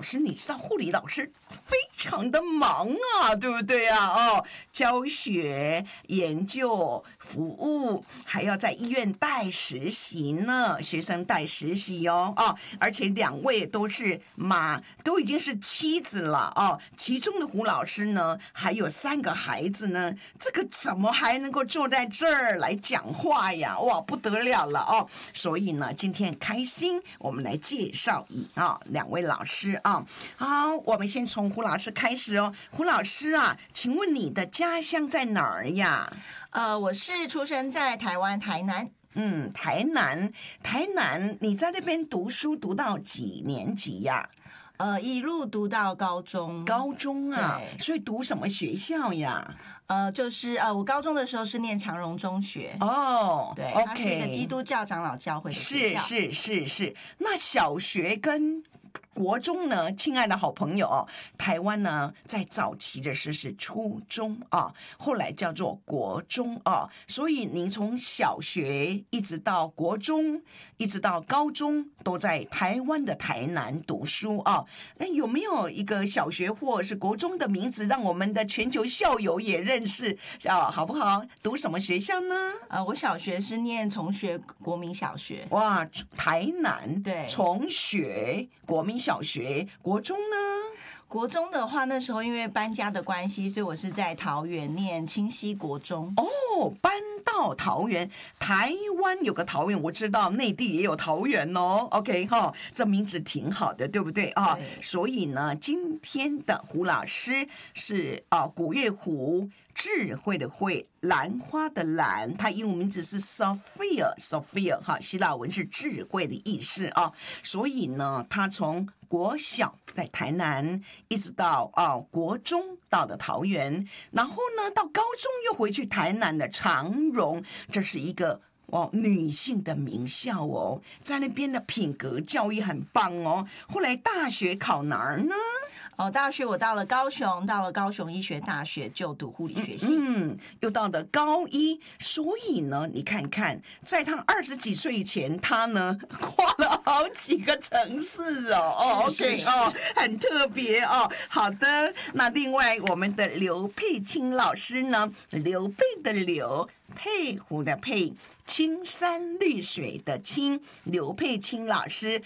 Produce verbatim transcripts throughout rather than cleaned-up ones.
师，你知道护理老师非常的忙啊，对不对啊？哦，教学、研究、服务，还要在医院带实习呢，学生带实习哦，哦，而且两位都是妈，都已经是妻子了哦。其中的胡老师呢，还有三个孩子呢，这个怎么还能够坐在这儿来讲话呀？哇，不得了了哦！所以呢，今天很开心，我们来介绍一啊两位老师啊。好，我们先从胡老师开始哦。胡老师啊，请问你的家乡在哪儿呀？ 呃，我是出生在台湾台南。 嗯，台南，台南，你在那边读书读到几年级呀？ 呃，一路读到高中。 高中啊，所以读什么学校呀？ 呃，就是呃，我高中的时候是念长荣中学。 哦， 对， okay， 它是一个基督教长老教会的学校。 是是是是，那小学跟国中呢，亲爱的好朋友，台湾呢在早期的时候是初中啊，后来叫做国中啊，所以您从小学一直到国中，一直到高中，都在台湾的台南读书啊。那有没有一个小学或是国中的名字，让我们的全球校友也认识啊？好不好？读什么学校呢？ 呃，我小学是念崇学国民小学。 哇，台南对崇学国民小学，国中呢？ 国中的话，那时候因为搬家的关系，所以我是在桃园念清溪国中。 哦，搬到桃园，台湾有个桃园，我知道内地也有桃园哦。OK 哈、哦，这名字挺好的，对不对啊？所以呢，今天的胡老师是啊，古月胡。智慧的慧，兰花的兰，它英文名字是 Sophia，Sophia 哈，希腊文是智慧的意思啊。所以呢，他从国小在台南，一直到啊国中到了桃园，然后呢到高中又回去台南的长荣，这是一个。哦，女性的名校哦，在那边的品格教育很棒哦。后来大学考哪儿呢？ 哦，大学我到了高雄，到了高雄医学大学就读护理学系。 嗯，又到了高一，所以呢，你看看，在他二十几岁以前，他呢跨了好几个城市哦。哦 ，OK 哦，很特别哦。好的，那另外我们的刘佩青老师呢，刘备的刘。佩湖的佩，青山绿水的青，刘佩青老师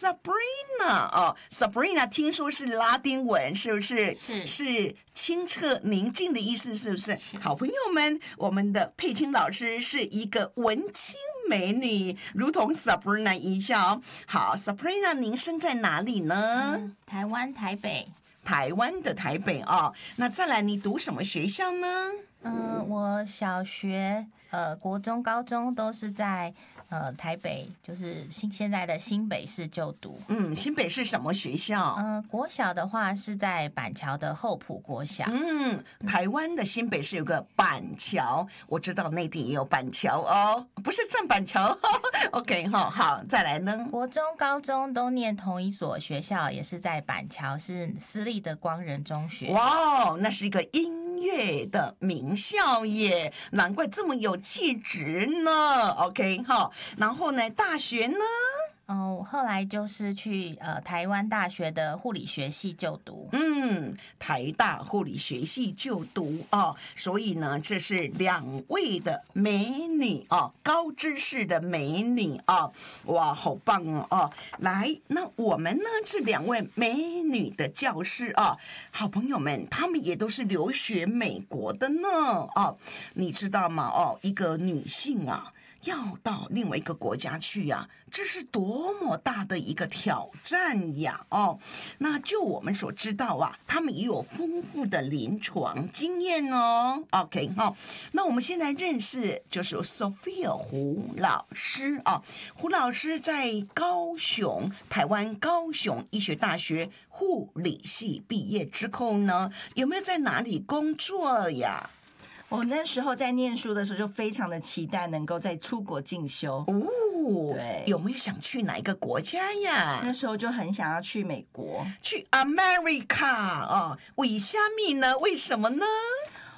Sabrina 哦 ，Sabrina 听说是拉丁文，是不是？ 是是清澈宁静的意思，是不是？好朋友们，我们的佩青老师是一个文青美女，如同 Sabrina 一样。好 ，Sabrina， 您生在哪里呢？ 嗯、台湾台北。 台湾的台北哦，那再来，你读什么学校呢？ 呃，我小学、呃，国中、高中都是在呃台北，就是新现在的新北市就读。 嗯，新北市什么学校？ 嗯、呃，国小的话是在板桥的厚埔国小。 嗯，台湾的新北市有个板桥，我知道内地也有板桥哦，不是正板桥。OK 哈，好，再来呢？ 国中、高中都念同一所学校，也是在板桥，是私立的光仁中学。 哇，那是一个音乐的名校耶，难怪这么有气质呢。OK 哈，然后呢，大学呢？ 哦，后来就是去呃台湾大学的护理学系就读。 嗯，台大护理学系就读哦，所以呢，这是两位的美女哦，高知识的美女哦，哇，好棒哦！哦，来，那我们呢这两位美女的教师啊，好朋友们，他们也都是留学美国的呢哦，你知道吗？哦，一个女性啊。要到另外一个国家去呀、啊，这是多么大的一个挑战呀！哦，那就我们所知道啊，他们也有丰富的临床经验哦。OK 哈、哦，那我们先来认识就是 Sophia 胡老师啊，胡老师在高雄，台湾高雄医学大学护理系毕业之后呢，有没有在哪里工作呀？ 我那时候在念书的时候就非常的期待能够再出国进修哦， 对， 有没有想去哪一个国家呀？ 那时候就很想要去美国， 去 America 啊、哦？为什么呢？为什么呢？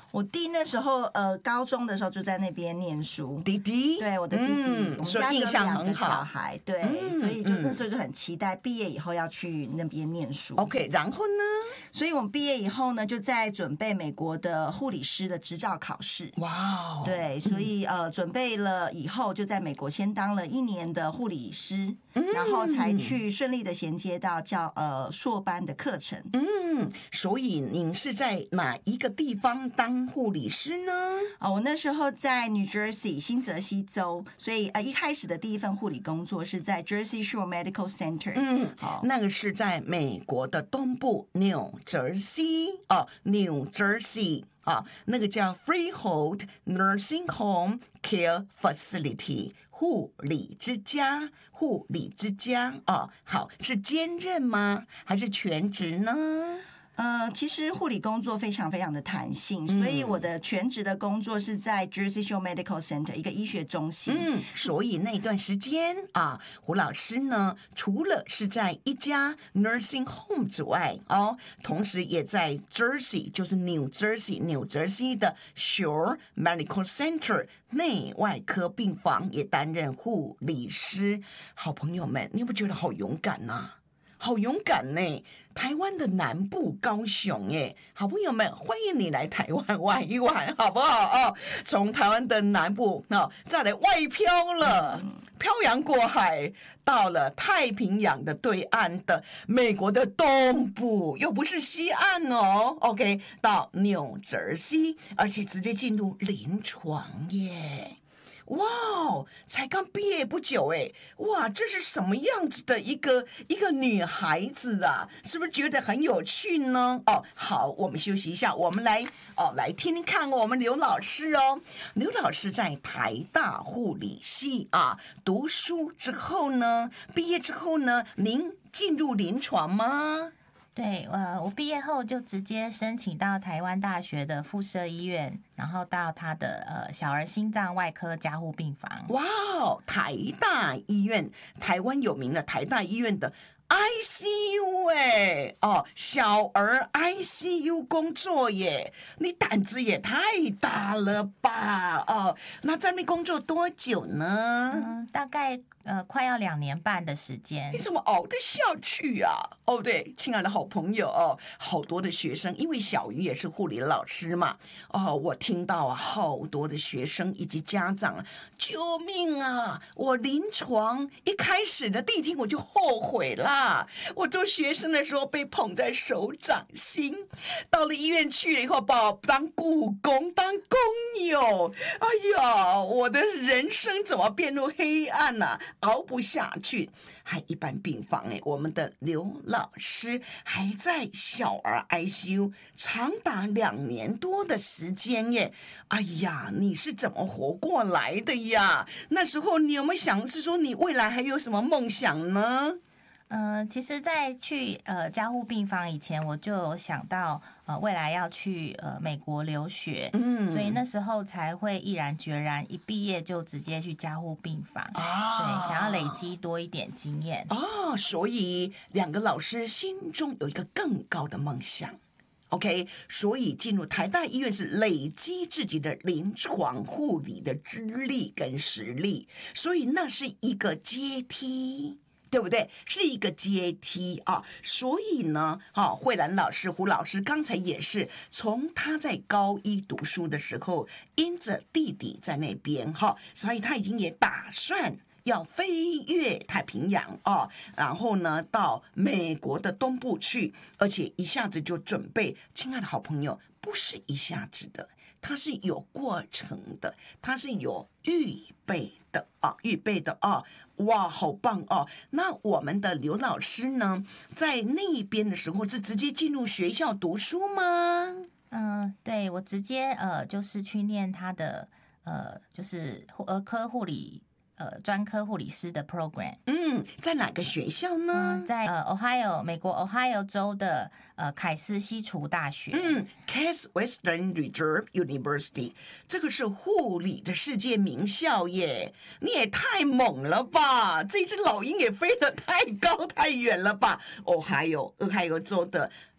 我弟那时候呃高中的时候就在那边念书。 弟弟， 对，我的弟弟， 嗯、 我们家有所以印象两个很好小孩，对， 嗯所以就嗯那时候就很期待毕业以后要去那边念书。 OK， 然后呢？ 所以我们毕业以后呢，就在准备美国的护理师的执照考试。 哇哦， 对，所以呃，准备了以后，就在美国先当了一年的护理师， 嗯然后才去顺利的衔接到叫呃硕班的课程。 嗯，所以您是在哪一个地方当护理师呢？ 哦，我那时候在 New Jersey 新泽西州，所以呃一开始的第一份护理工作是在 Jersey Shore Medical Center。 嗯， 好， 那个是在美国的东部纽泽西哦，纽泽西啊，那个叫 Freehold Nursing Home Care Facility 护理之家，护理之家哦，好，是兼任吗？还是全职呢？ 呃，其实护理工作非常非常的弹性，所以我的全职的工作是在 Jersey Shore Medical Center 一个医学中心。 嗯，所以那段时间啊，胡老师呢，除了是在一家 nursing home 之外哦，同时也在 Jersey， 就是 New Jersey 纽泽西的 Shore Medical Center 内外科病房也担任护理师。好朋友们，你有没有觉得好勇敢呐、啊？好勇敢呢！台湾的南部高雄，哎，好朋友们，欢迎你来台湾玩一玩，好不好哦？从台湾的南部哦，再来外漂了，漂洋过海，到了太平洋的对岸的美国的东部，又不是西岸哦。OK， 到纽泽西，而且直接进入临床耶。哇哦，才刚毕业不久哎，哇，这是什么样子的一个一个女孩子啊？是不是觉得很有趣呢？哦，好，我们休息一下，我们来哦来听听看我们刘老师哦。刘老师在台大护理系啊读书之后呢，毕业之后呢，您进入临床吗？ 对，呃，我毕业后就直接申请到台湾大学的附设医院，然后到他的呃小儿心脏外科加护病房。 哇哦，台大医院，台湾有名的台大医院的 I C U 哎，哦，小儿 I C U 工作耶，你胆子也太大了吧？哦，那在那工作多久呢？ 嗯，大概呃快要两年半的时间。 你怎么熬得下去啊？哦，对，亲爱的好朋友哦，好多的学生，因为小鱼也是护理老师嘛，哦，我听到啊，好多的学生以及家长，救命啊！我临床一开始的第一天我就后悔啦，我做学生的时候被捧在手掌心，到了医院去了以后，把我当雇工当工友，哎呀，我的人生怎么变入黑暗啊？熬不下去，还一般病房哎，我们的刘老师还在小儿 I C U 长达两年多的时间耶！哎呀，你是怎么活过来的呀？那时候你有没有想是说你未来还有什么梦想呢？ 呃，其实，在去呃加护病房以前，我就有想到呃未来要去呃美国留学，嗯，所以那时候才会毅然决然一毕业就直接去加护病房，啊，对，想要累积多一点经验。 哦，所以两个老师心中有一个更高的梦想。OK， 所以进入台大医院是累积自己的临床护理的资历跟实力，所以那是一个阶梯。对不对？是一个阶梯啊，所以呢，啊，慧兰老师、胡老师刚才也是从他在高一读书的时候，因着弟弟在那边哈，所以他已经也打算要飞越太平洋啊，然后呢到美国的东部去，而且一下子就准备。亲爱的好朋友，不是一下子的。它是有过程的，它是有预备的啊，预备的啊，哇，好棒哦！那我们的刘老师呢，在那边的时候是直接进入学校读书吗？ 嗯，对，我直接呃就是去念他的呃就是儿科护理呃专科护理师的 program。 嗯，在哪个学校呢？ 嗯、在呃 Ohio 美国 Ohio 州的呃凯斯西厨大学。 嗯 ，Case Western Reserve University， 这个是护理的世界名校耶！你也太猛了吧！这只老鹰也飞得太高太远了吧？Ohio Ohio 州的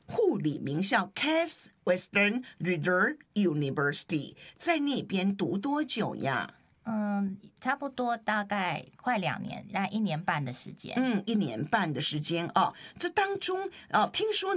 护理名校 Case Western Reserve University， 在那边读多久呀？ 嗯，差不多大概快两年，大概一年半的时间。 嗯，一年半的时间啊。这当中啊，听说